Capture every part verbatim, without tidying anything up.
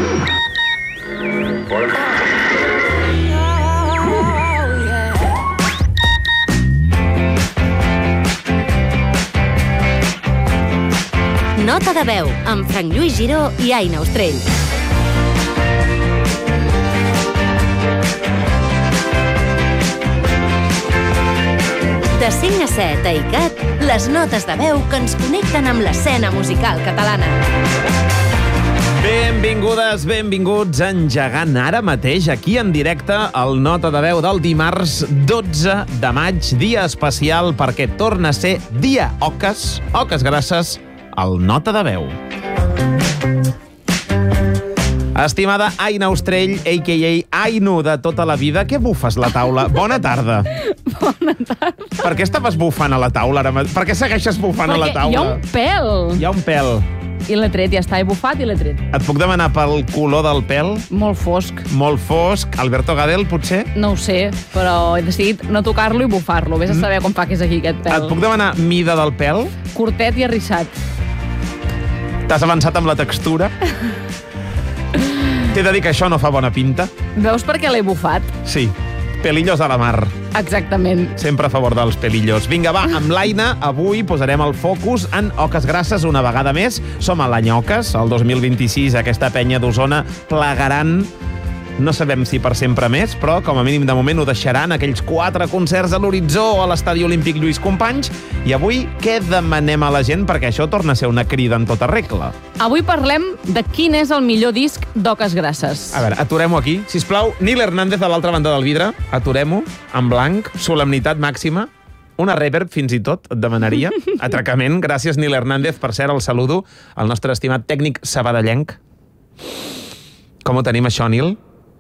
Nota de veu, amb Frank Lluís Giró i Aina Ostrell. De cinc a set a I C A T, les notes de veu que ens connecten amb l'escena musical catalana. Benvingudes, benvinguts engegant ara mateix, aquí en directe, el Nota de Veu del dimarts dotze de maig, dia especial perquè torna a ser dia Oques, Oques Grasses, el Nota de Veu. Estimada Aina Ostrell, a ca a. Ainu de tota la vida, què bufes la taula? Bona tarda. Bona tarda. Per què estaves bufant a la taula ara mateix? Per què segueixes bufant Perquè a la taula? hi ha un pèl. Hi ha un pèl. I l'he tret, ja està, he bufat i l'he tret. Et puc demanar pel color del pèl? Molt fosc. Molt fosc. Alberto Gadel, potser? No ho sé, però he decidit no tocar-lo i bufar-lo. Vés a saber com fa que és aquí aquest pèl. Et puc demanar mida del pèl? Curtet i arrissat. T'has avançat amb la textura? T'he de dir que això no fa bona pinta. Veus per què l'he bufat? Sí, pelillos a la mar. Exactament. Sempre a favor dels pelillos. Vinga, va, amb l'Aina, avui posarem el focus en Oques Grasses una vegada més. Som a l'any Oques, el dos mil vint-i-sis, aquesta penya d'Osona plegaran. No sabem si per sempre més, però com a mínim de moment ho deixaran aquells quatre concerts a l'horitzó a l'Estadi Olímpic Lluís Companys. I avui què demanem a la gent? Perquè això torna a ser una crida en tota regla. Avui parlem de quin és el millor disc d'Oques Grasses. A veure, aturem-ho aquí. Sisplau, Nil Hernández a l'altra banda del vidre. Aturem-ho, en blanc, solemnitat màxima. Una reverb, fins i tot, et demanaria. Atracament. Gràcies, Nil Hernández. Per cert, el saludo al nostre estimat tècnic sabadellenc. Com ho tenim, això, Nil?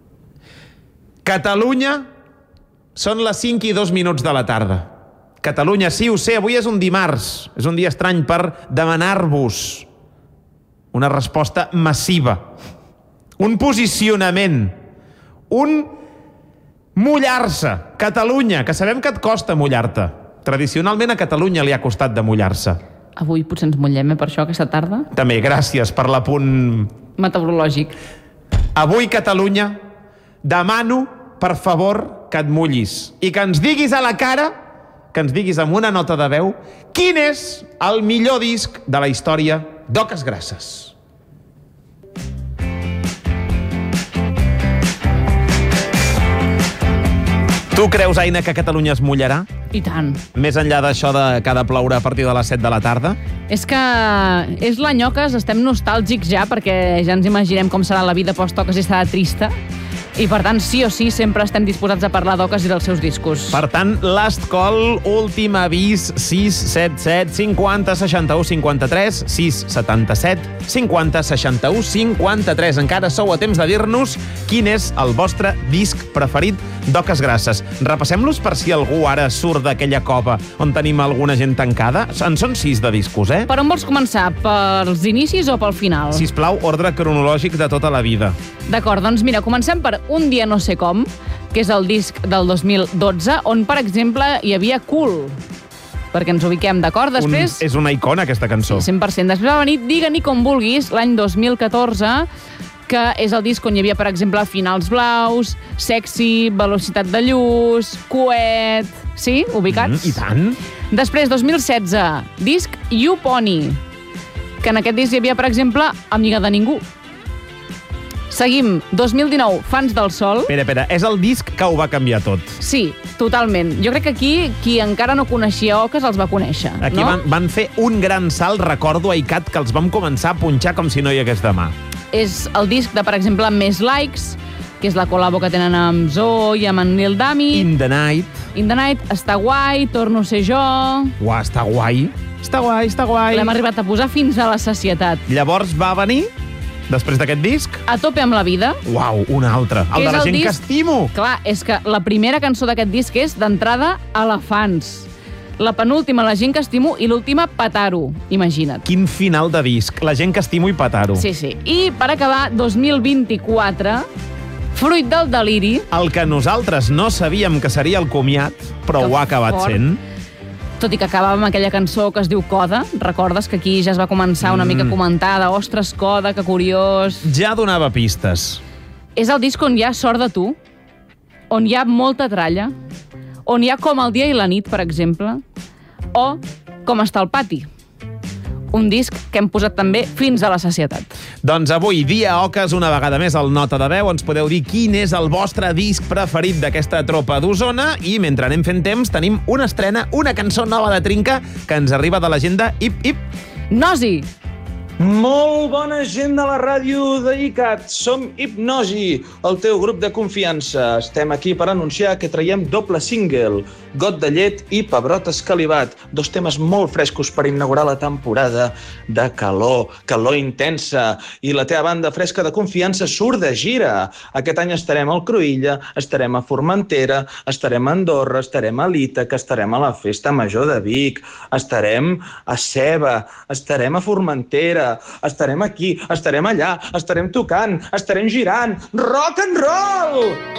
Catalunya, són les cinc i dos minuts de la tarda. Catalunya, sí, ho sé, avui és un dimarts. És un dia estrany per demanar-vos una resposta massiva, un posicionament, un mullar-se. Catalunya, que sabem que et costa mullar-te. Tradicionalment a Catalunya li ha costat de mullar-se. Avui potser ens mullem, eh, per això, aquesta tarda? També, gràcies per l'apunt meteorològic. Avui, Catalunya, demano, per favor, que et mullis i que ens diguis a la cara, que ens diguis amb una nota de veu, quin és el millor disc de la història d'Oques Grasses. Tu creus, Aina, que Catalunya es mullarà? I tant. Més enllà d'això de que ha de ploure a partir de les set de la tarda? És que és l'any Oques, estem nostàlgics ja, perquè ja ens imaginem com serà la vida post-Oques i serà trista. I, per tant, sí o sí, sempre estem disposats a parlar d'Oques i dels seus discos. Per tant, Last Call, últim avís, sis set set cinquanta seixanta-u cinquanta-tres, sis setanta-set cinquanta seixanta-u cinquanta-tres. Encara sou a temps de dir-nos quin és el vostre disc preferit d'Oques Grasses. Repassem-los per si algú ara surt d'aquella cova on tenim alguna gent tancada. En són sis de discos, eh? Per on vols començar? Pels inicis o pel final? Sisplau, ordre cronològic de tota la vida. D'acord, doncs mira, comencem per Un dia no sé com, que és el disc del dos mil dotze, on, per exemple, hi havia Cool, perquè ens ubiquem, d'acord? Després... Un, és una icona, aquesta cançó. Sí, cent per cent. Després va venir Digue-n'hi com vulguis, l'any dos mil catorze, que és el disc on hi havia, per exemple, Finals blaus, Sexy, Velocitat de lluç, Coet... Sí? Ubicats? Mm, I tant. Després, dos mil setze, disc You Pony, que en aquest disc hi havia, per exemple, Amiga de ningú. Seguim, dos mil dinou, Fans del Sol. Espera, espera, és el disc que ho va canviar tot. Sí, totalment. Jo crec que aquí, qui encara no coneixia Oques, els va conèixer, Aquí no? van, van fer un gran salt, recordo a I C A T, que els vam començar a punxar com si no hi hagués demà. És el disc de, per exemple, Més Likes, que és la col·labo que tenen amb Zoe i amb en Neil Dami. In the Night. In the Night, Està guai, Torno a ser jo... Uah, està guai. Està guai, està guai. L'hem arribat a posar fins a la sacietat. Llavors va venir, després d'aquest disc... A tope amb la vida. Uau, un altre. El És de la el gent disc- que estimo. Clar, és que la primera cançó d'aquest disc és, d'entrada, Elefants. La penúltima, La gent que estimo, i l'última, Petaro. Imagina't. Quin final de disc. La gent que estimo i Petaro. Sí, sí. I per acabar, dos mil vint-i-quatre, Fruit del deliri. El que nosaltres no sabíem que seria el comiat, però Que ho ha acabat fort. sent. tot i que acabava amb aquella cançó que es diu Coda. Recordes que aquí ja es va començar una mica a comentar de ostres, Coda, que curiós. Ja donava pistes. És el disc on hi ha Sort de tu, on hi ha molta tralla, on hi ha Com el dia i la nit, per exemple, o Com està el pati. Un disc que hem posat també fins a la sacietat. Doncs avui, dia Oques, una vegada més al Nota de Veu, ens podeu dir quin és el vostre disc preferit d'aquesta tropa d'Osona i mentre anem fent temps tenim una estrena, una cançó nova de Trinca que ens arriba de l'agenda Hip Hip. Nosi! Molt bona gent de la ràdio de ICAT. Som Hipnosi, el teu grup de confiança. Estem aquí per anunciar que traiem doble single, Got de llet i Pebrot escalivat. Dos temes molt frescos per inaugurar la temporada de calor, calor intensa. I la teva banda fresca de confiança surt de gira. Aquest any estarem al Cruïlla, estarem a Formentera, estarem a Andorra, estarem a l'Ítaca, estarem a la Festa Major de Vic, estarem a Ceba, estarem a Formentera, estarem aquí, estarem allà, estarem tocant, estarem girant. Rock and roll!